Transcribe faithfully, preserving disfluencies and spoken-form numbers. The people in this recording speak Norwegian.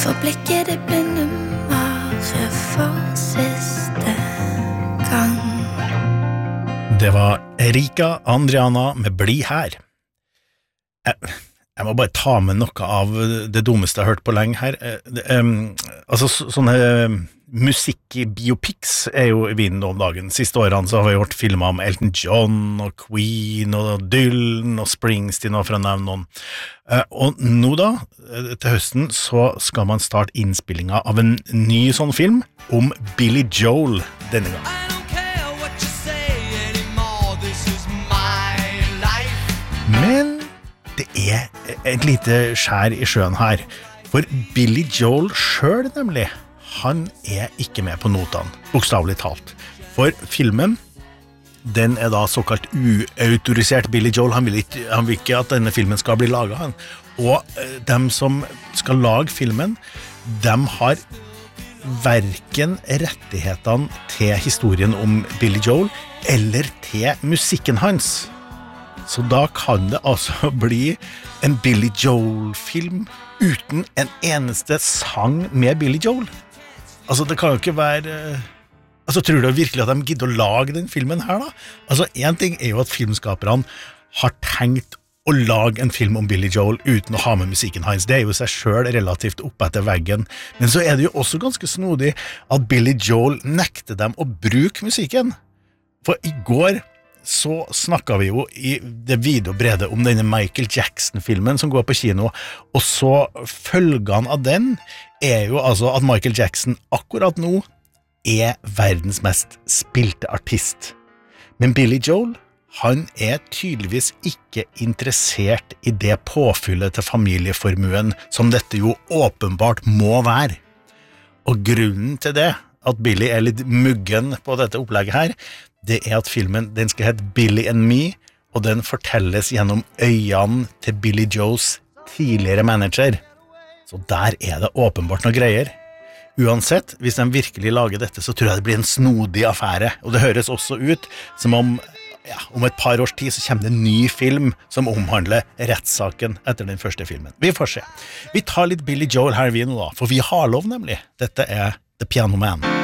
For blikket det blinde bare for siste gang. Det var Erika Andriana med Bli her. Jeg, jeg må bare ta med noe av det dummeste jeg har hørt på lenge her. Det, um, altså, så, sånne um, musikk-biopics er jo i vinden om dagen. Siste årene så har vi gjort filmer om Elton John og Queen og Dylan og Springsteen og for å nevne noen. Uh, og nå da, til høsten, så skal man starte innspillingen av en ny sånn film om Billy Joel denne gang. Men det er et lite skjær i sjøen her, for Billy Joel selv nemlig, han er ikke med på notene, bokstavelig talt. For filmen, den er da såkalt uautorisert Billy Joel, han vil, ikke, han vil ikke at denne filmen skal bli laget, han. Og dem som skal lage filmen, dem har hverken rettighetene til historien om Billy Joel, eller til musikken hans. Så da kan det altså bli en Billy Joel-film uten en eneste sang med Billy Joel. Altså, det kan jo ikke være... Altså, tror du virkelig at de gidder å lage den filmen her da? Altså, en ting er jo at filmskaperne har tenkt å lage en film om Billy Joel uten å ha med musikken hans. Det er jo seg selv relativt oppe etter veggen. Men så er det jo også ganske snodig at Billy Joel nekter dem å bruke musikken. For i går... så snakket vi jo i det vide og brede om denne Michael Jackson-filmen som går på kino, og så følgene av den er jo altså at Michael Jackson akkurat nå er verdens mest spilte artist. Men Billy Joel, han er tydeligvis ikke interessert i det påfyllet til familieformuen som dette jo åpenbart må være. Og grunnen til det, at Billy er litt muggen på dette opplegget her, det er at filmen, den skal hete Billy and Me, og den fortelles gjennom øynene til Billy Joes tidligere manager. Så der er det åpenbart noe greier. Uansett, hvis de virkelig lager dette, så tror jeg det blir en snodig affære. Og det høres også ut som om, ja, om et par års tid så kommer det en ny film som omhandler rettssaken etter den første filmen. Vi får se. Vi tar litt Billy Joel her vi nå da, for vi har lov nemlig. Dette er The Piano Man.